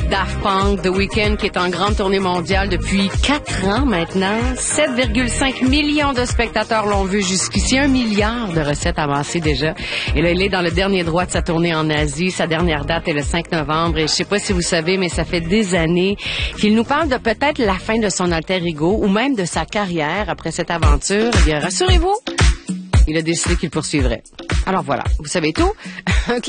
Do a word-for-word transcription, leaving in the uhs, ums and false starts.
Daft Punk, The Weeknd, qui est en grande tournée mondiale depuis quatre ans maintenant. sept virgule cinq millions de spectateurs l'ont vu jusqu'ici. Un milliard de recettes avancées déjà. Et là, il est dans le dernier droit de sa tournée en Asie. Sa dernière date est le cinq novembre. Et je sais pas si vous savez, mais ça fait des années qu'il nous parle de peut-être la fin de son alter ego ou même de sa carrière après cette aventure. Eh bien, rassurez-vous, il a décidé qu'il poursuivrait. Alors voilà, vous savez tout.